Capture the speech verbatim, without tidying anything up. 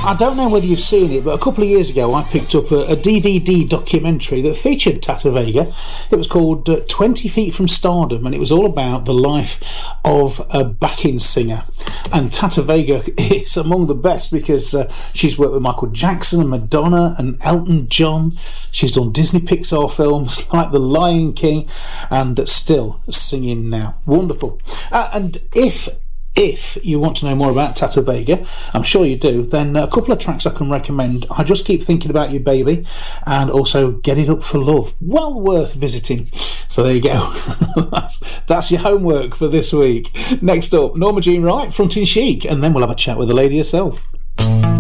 I don't know whether you've seen it, but a couple of years ago I picked up a, a D V D documentary that featured Tata Vega. It was called uh, twenty feet from Stardom, and it was all about the life of a backing singer. And Tata Vega is among the best because uh, she's worked with Michael Jackson and Madonna and Elton John. She's done Disney Pixar films like The Lion King, and still singing now. Wonderful. Uh, and if If you want to know more about Tata Vega, I'm sure you do, then a couple of tracks I can recommend. I Just Keep Thinking About You, Baby, and also Get It Up for Love. Well worth visiting. So there you go. that's, that's your homework for this week. Next up, Norma Jean Wright, Frontin' Chic, and then we'll have a chat with the lady herself.